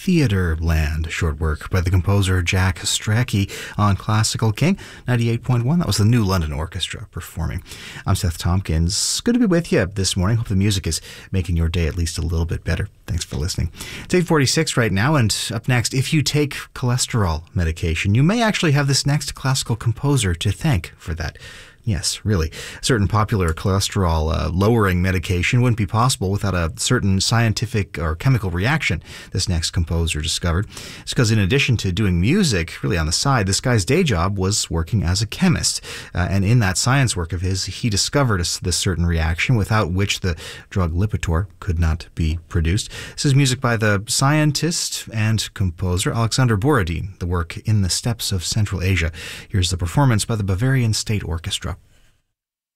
Theaterland, short work by the composer Jack Strachey on Classical King 98.1. That was the New London Orchestra performing. I'm Seth Tompkins. Good to be with you this morning. Hope the music is making your day at least a little bit better. Thanks for listening. It's 8:46 right now, and up next, if you take cholesterol medication, you may actually have this next classical composer to thank for that. Yes, really. A certain popular cholesterol-lowering medication wouldn't be possible without a certain scientific or chemical reaction this next composer discovered. It's because in addition to doing music, really on the side, this guy's day job was working as a chemist. And in that science work of his, he discovered this certain reaction without which the drug Lipitor could not be produced. This is music by the scientist and composer Alexander Borodin, the work In the Steppes of Central Asia. Here's the performance by the Bavarian State Orchestra.